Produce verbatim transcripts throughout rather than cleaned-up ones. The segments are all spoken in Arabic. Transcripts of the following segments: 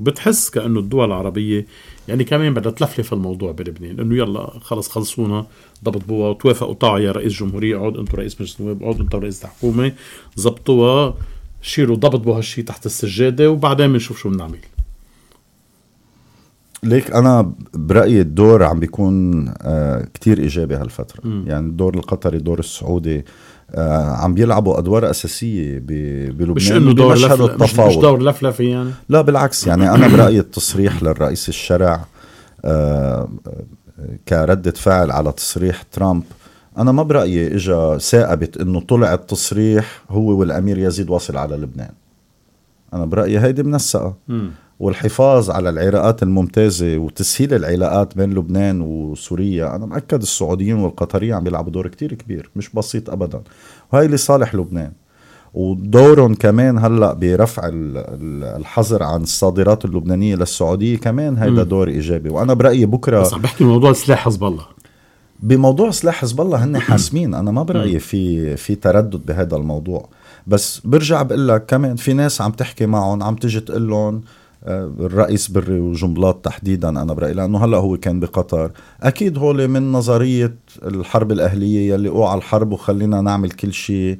بتحس كأنه الدول العربية يعني كمان بدها تلفلف الموضوع بلبنان، إنه يلا خلص خلصونا ضبطوها وتوافقوا طاعة يا رئيس جمهورية، عود أنتوا رئيس مجلس النواب، عود أنتوا رئيس الحكومة، ضبطوها شيلوا ضبطوا هالشي تحت السجادة وبعدين بنشوف شو بنعمل. ليك أنا برأيي الدور عم بيكون آه كتير إيجابي هالفترة. م. يعني الدور القطري دور السعودي آه عم بيلعبوا أدوار أساسية بلبنان، مش إنه دور لفلف، مش, مش دور لفلف يعني. لا بالعكس، يعني أنا برأيي التصريح للرئيس الشرع آه كردة فعل على تصريح ترامب، أنا ما برأيي إجا ثاقبت إنه طلع التصريح هو والأمير يزيد واصل على لبنان. أنا برأيي هيدي منسقة، والحفاظ على العلاقات الممتازة وتسهيل العلاقات بين لبنان وسوريا. أنا مأكد السعوديين والقطريين عم يلعبوا دور كتير كبير مش بسيط أبدا، وهي لصالح لبنان. ودورهم كمان هلأ برفع الحظر عن الصادرات اللبنانية للسعودية كمان هيدا دور إيجابي. وأنا برأيي بكرة بس عم بحكي موضوع سلاح حزب الله، بموضوع سلاح حزب الله هن حاسمين. أنا ما برأيي في في تردد بهذا الموضوع، بس برجع بقول لك كمان في ناس عم تحكي معهم عم تجي تقول لهم الرئيس بري وجنبلاط تحديدا، أنا برأيي لأنه هلأ هو كان بقطر، أكيد هو من نظرية الحرب الأهلية اللي أوعى الحرب وخلينا نعمل كل شيء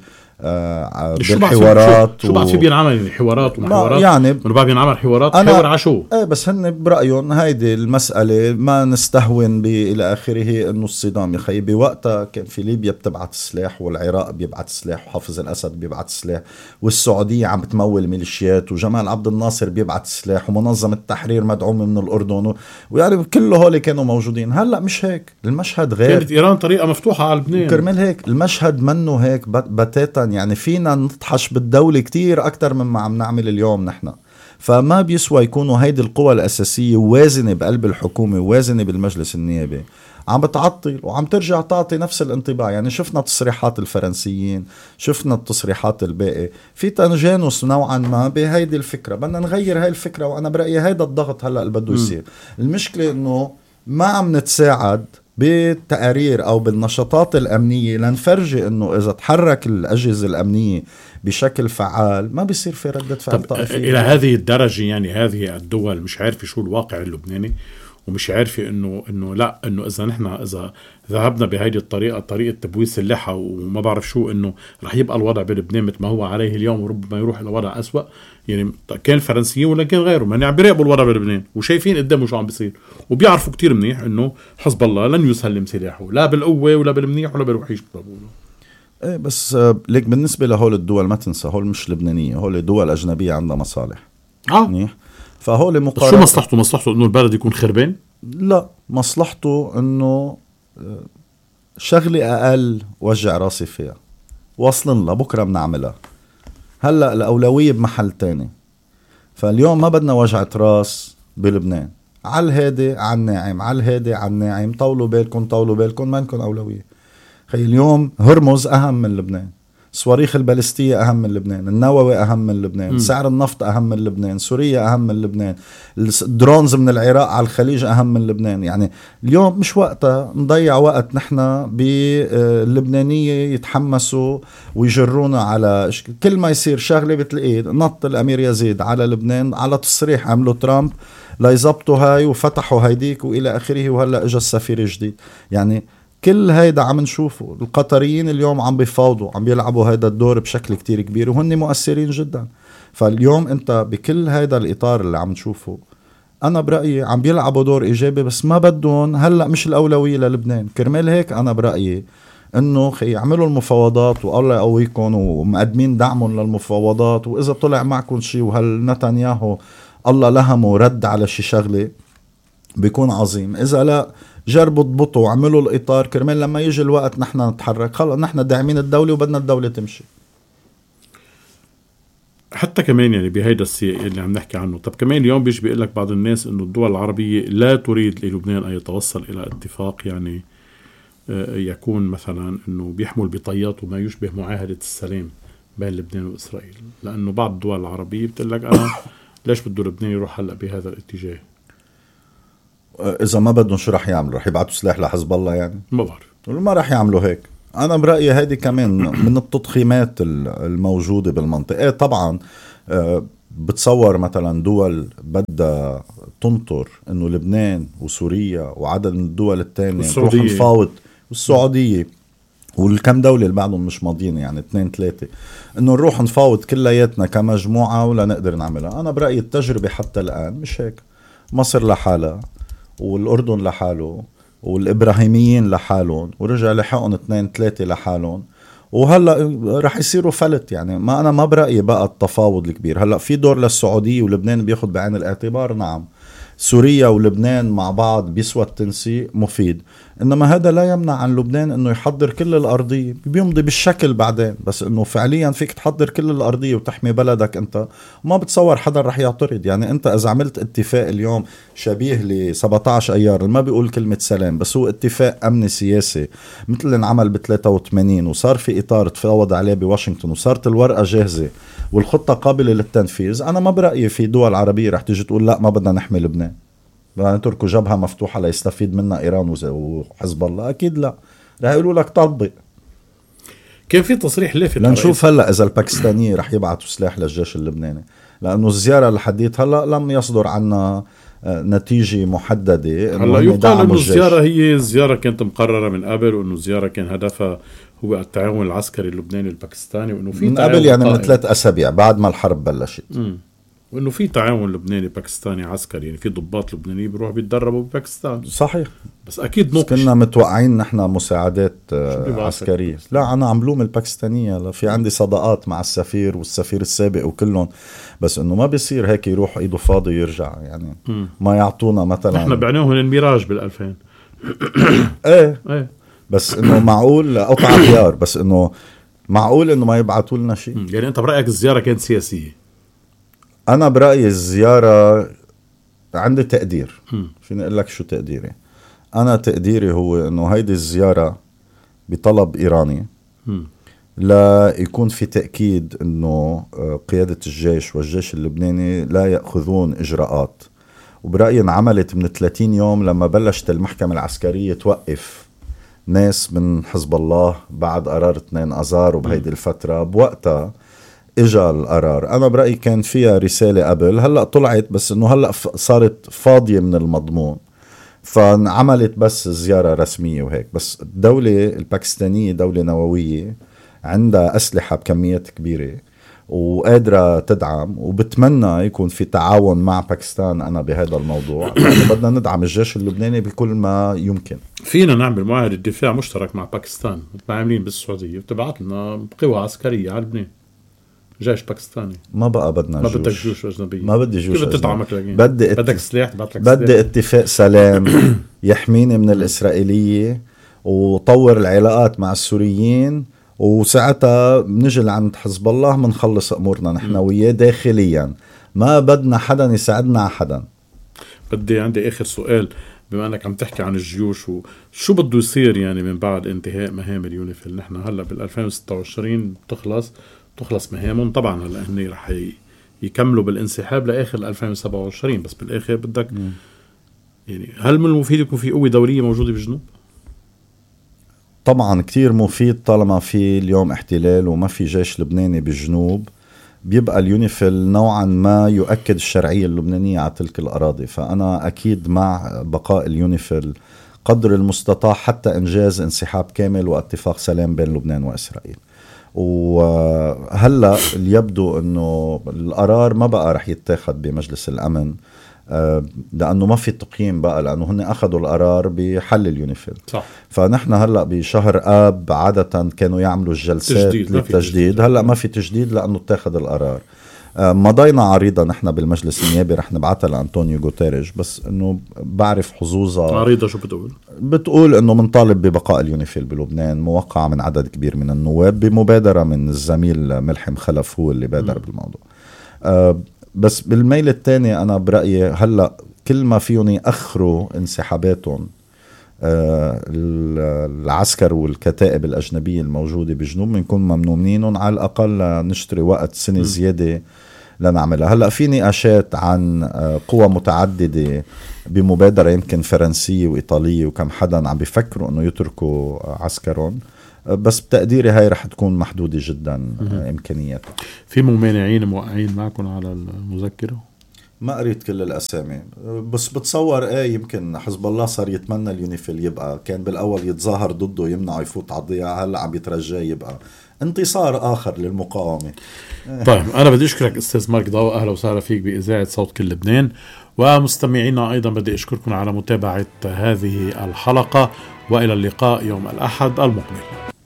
آه بالحوارات. شو بعد في بينعمل حوارات ومحورات يعني من بعد بينعمل حوارات حوار عشو ايه، بس هن برأيهم هيدي المسألة ما نستهون بإلى آخره. إنه الصدام يا خي بوقتها كان في ليبيا بتبعت سلاح والعراق بيبعت سلاح وحافظ الأسد بيبعت سلاح والسعودية عم بتمول ميليشيات وجمال عبد الناصر بيبعت سلاح ومنظمة التحرير مدعومة من الأردن، ويعني كل هول كانوا موجودين. هلأ مش هيك، المشهد غير. كانت إيران طريقة مفتوحة على لبنان كرمال هيك المشهد منه هيك بتاتا. يعني فينا نطحش بالدولة كتير أكتر مما عم نعمل اليوم نحن، فما بيسوى يكونوا هيدي القوى الأساسية وازنة بقلب الحكومة وازنة بالمجلس النيابي عم بتعطل وعم ترجع تعطي نفس الانطباع. يعني شفنا تصريحات الفرنسيين، شفنا التصريحات الباقي، في تجانس نوعا ما بهيدي الفكرة. بدنا نغير هاي الفكرة، وأنا برأيي هيدا الضغط هلأ اللي بده يصير. المشكلة إنه ما عم نتساعد بالتقارير أو بالنشاطات الأمنية لنفرجي إنه إذا تحرك الأجهزة الأمنية بشكل فعال ما بيصير في ردة فعل طائفية. إلى هذه الدرجة يعني هذه الدول مش عارفة شو الواقع اللبناني، ومش عارفة إنه إنه لا إنه إذا نحن إذا ذهبنا بهذه الطريقة طريقة تبويس اللحى وما بعرف شو، إنه رح يبقى الوضع بلبنان مثل ما هو عليه اليوم وربما يروح إلى وضع أسوأ. يعني كان الفرنسيين ولا كان غيرهم يعني عم بيراقبوا الوضع بلبنان وشايفين قدامه شو عم بيصير، وبيعرفوا كتير منيح إنه حزب الله لن يسلم سلاحه لا بالقوة ولا بالمنيح ولا بيروحيش بقوله. ايه بس ليك بالنسبة لهول الدول ما تنسى هول مش لبنانية، هول دول أجنبية عندها مصالح. آه. فهول مقارنة. شو مصلحته؟ مصلحته إنه البلد يكون خربان؟ لا، مصلحته إنه شغلة أقل وجع راسي فيها وصلن لبكرة بنعملها. هلأ الأولوية بمحل تاني، فاليوم ما بدنا وجعة راس بلبنان. على الهادي على الناعم، على الهادي على الناعم، طولوا بالكم طولوا بالكم، ما نكون أولوية. خي اليوم هرمز أهم من لبنان، صواريخ البالستية أهم من لبنان، النووي أهم من لبنان، م. سعر النفط أهم من لبنان، سوريا أهم من لبنان، الدرونز من العراق على الخليج أهم من لبنان. يعني اليوم مش وقتها نضيع وقت نحن باللبنانية يتحمسوا ويجرونا على كل ما يصير شغلة بتلاقيه نط الأمير يزيد على لبنان على تصريح عملوا ترامب ليزبطوا هاي وفتحوا هيديك وإلى آخره، وهلأ إجا السفير الجديد. يعني كل هيدا عم نشوفه. القطريين اليوم عم بيفاوضوا، عم بيلعبوا هيدا الدور بشكل كتير كبير وهن مؤثرين جدا. فاليوم انت بكل هيدا الإطار اللي عم نشوفه أنا برأيي عم بيلعبوا دور إيجابي، بس ما بدون هلأ مش الأولوية للبنان. كرمال هيك أنا برأيي إنه خي يعملوا المفاوضات والله يقويكم ومقدمين دعمهم للمفاوضات، وإذا طلع معكم شيء وهل نتنياهو الله لهمه رد على شي شغلة بيكون عظيم. إذا لا جربوا تضبطوا وعملوا الإطار كرمال لما يجي الوقت نحن نتحرك. خلص نحن داعمين الدولة وبدنا الدولة تمشي. حتى كمان يعني بهيدا السياق اللي عم نحكي عنه. طب كمان اليوم بيجي بيقول لك بعض الناس إنه الدول العربية لا تريد للبنان أن يتوصل إلى اتفاق يعني يكون مثلا إنه بيحمل بطيات وما يشبه معاهدة السلام بين لبنان وإسرائيل، لأنه بعض الدول العربية بتقول لك أنا ليش بده لبنان يروح هلأ بهذا الاتجاه؟ إذا ما بدهم شو رح يعملوا؟ رح يبعتوا سلاح لحزب الله يعني؟ ما بعرف. ما رح يعملوا هيك. أنا برأيي هذه كمان من التضخيمات الموجودة بالمنطقة. طبعا بتصور مثلا دول بدها تنطر انه لبنان وسوريا وعدد من الدول التانية نروح نفاوض، والسعودية والكم دولة اللي بعدهم مش ماضيين يعني اثنين ثلاثة، انه نروح نفاوض كلياتنا كمجموعة ولا نقدر نعملها؟ انا برأيي التجربة حتى الآن مش هيك. مصر لحالها والأردن لحاله والإبراهيميين لحالهم ورجع لحقهم اثنين ثلاثة لحالهم، وهلا رح يصيروا فلت. يعني ما أنا ما برأيي بقى التفاوض الكبير. هلا في دور للسعودية ولبنان بياخد بعين الاعتبار، نعم. سوريا ولبنان مع بعض بيسوى التنسيق مفيد، إنما هذا لا يمنع عن لبنان إنه يحضر كل الأرضية. بيمضي بالشكل بعدين، بس إنه فعليا فيك تحضر كل الأرضية وتحمي بلدك أنت، ما بتصور حدا رح يعترض. يعني أنت إذا عملت اتفاق اليوم شبيه ل سبعة عشر أيار، ما بيقول كلمة سلام بس هو اتفاق أمني سياسي مثل اللي انعمل ب ثلاثة وثمانين وصار في إطار تفاوض عليه بواشنطن وصارت الورقة جاهزة والخطة قابلة للتنفيذ، أنا ما برأيي في دول عربية رح تيجي تقول لا ما بدنا نحمي لبنان، نتركوا جبهة مفتوحة ليستفيد منها إيران وحزب الله. أكيد لا، رح يقولوا لك طبق. كان في تصريح لافت لنشوف هلأ إذا الباكستانيين رح يبعثوا سلاح للجيش اللبناني، لأنه الزيارة لحديت هلأ لم يصدر عنا نتيجة محددة. هلا يقال أنه الزيارة هي زيارة كانت مقررة من قبل، وأنه الزيارة كان هدفها هو التعاون العسكري اللبناني الباكستاني، وأنه في من قبل يعني من ثلاث أسابيع بعد ما الحرب بلشت. م. وانه في تعاون لبناني باكستاني عسكري، يعني في ضباط لبنانيين بيروحوا بيتدربوا بباكستان. صحيح، بس اكيد نقش كنا متوقعين نحن مساعدات عسكريه. لا انا عم بلوم الباكستانيه، في عندي صداقات مع السفير والسفير السابق وكلهم، بس انه ما بيصير هيك يروح ايده فاضي ويرجع. يعني م. ما يعطونا مثلا، نحن بعناهم الميراج بالألفين ايه ايه، بس انه معقول قطع خيار، بس انه معقول انه ما يبعثوا لنا شيء. يعني انت برايك الزياره كانت سياسيه؟ أنا برأيي الزيارة عندي تقدير. فيني أقول لك شو تقديري؟ أنا تقديري هو إنه هيدي الزيارة بطلب إيراني م. لا يكون في تأكيد إنه قيادة الجيش والجيش اللبناني لا يأخذون إجراءات. وبرأيي انعملت من ثلاثين يوم لما بلشت المحكمة العسكرية توقف ناس من حزب الله بعد قرار اثنين أذار، وبهيدي الفترة بوقتها اجا القرار. انا برأيي كان فيها رسالة قبل، هلأ طلعت بس انه هلأ صارت فاضية من المضمون، فعملت بس زيارة رسمية وهيك. بس الدولة الباكستانية دولة نووية عندها أسلحة بكميات كبيرة وقادرة تدعم، وبتمنى يكون في تعاون مع باكستان أنا بهذا الموضوع، لأنه بدنا ندعم الجيش اللبناني بكل ما يمكن. فينا نعمل معاهدة دفاع مشترك مع باكستان مثل ما عاملين بالسعودية، وتبعت لنا قوة عسكرية على لبنان، جيش باكستاني. ما بقى بدنا ما جيوش. بدك جيوش أجنبية. ما بدي جيوش كيف تدعمك لكن؟ بدي ات... بدك سلاح تبعت لك بدي سلاح. اتفاق سلام يحميني من الإسرائيلية وطور العلاقات مع السوريين، وساعتها بنجي لعند حزب الله منخلص أمورنا نحن وياه داخليا، ما بدنا حدا يساعدنا على حدا. بدي عندي آخر سؤال، بما أنك عم تحكي عن الجيوش وشو بده يصير يعني من بعد انتهاء مهام اليونيفيل. نحن هلأ بالألفين وستة وعشرين بتخلص تخلص مهامهم طبعا، هلا هن رح يكملوا بالانسحاب لاخر ألفين وسبعة وعشرين، بس بالاخر بدك م. يعني هل من المفيد يكون في قوة دولية موجودة بجنوب؟ طبعا كتير مفيد، طالما في اليوم احتلال وما في جيش لبناني بالجنوب بيبقى اليونيفيل نوعا ما يؤكد الشرعية اللبنانية على تلك الأراضي. فأنا أكيد مع بقاء اليونيفيل قدر المستطاع حتى إنجاز انسحاب كامل واتفاق سلام بين لبنان وإسرائيل. وهلأ اللي يبدو أنه القرار ما بقى رح يتاخد بمجلس الأمن، لأنه ما في تقييم بقى، لأنه هن أخذوا القرار بحل اليونيفيل. صح. فنحن هلأ بشهر آب عادة كانوا يعملوا الجلسات للتجديد، هلأ ما في تجديد لأنه اتاخد القرار. مضينا عريضة نحن بالمجلس النيابي رح نبعثها لأنطونيو غوتيريش، بس انه بعرف حظوظها. عريضة شو بتقول؟ بتقول انه منطالب ببقاء اليونيفيل بلبنان، موقعة من عدد كبير من النواب بمبادرة من الزميل ملحم خلف هو اللي بادر م. بالموضوع. أه بس بالميل الثاني انا برأيي هلأ كل ما فيهم يأخروا انسحاباتهم أه العسكر والكتائب الأجنبية الموجودة بجنوب بنكون ممنونينهم، على الأقل نشتري وقت سنة م. زيادة لنعملها. هلأ في نقاشات عن قوى متعددة بمبادرة يمكن فرنسية وإيطالية، وكم حدا عم بيفكروا أنه يتركوا عسكرهم. بس بتقديري هاي رح تكون محدودة جدا إمكانياتها. في ممانعين موقعين معكم على المذكرة؟ ما قريت كل الأسامي بس بتصور ايه يمكن حزب الله صار يتمنى اليونيفيل يبقى، كان بالأول يتظاهر ضده يمنعه يفوت على الضياع، هلأ عم يترجاه يبقى انتصار آخر للمقاومة. طيب أنا بدي أشكرك أستاذ مارك ضوء، أهلا وسهلا فيك بإذاعة صوت كل لبنان. ومستمعينا أيضا بدي أشكركم على متابعة هذه الحلقة، وإلى اللقاء يوم الأحد المقبل.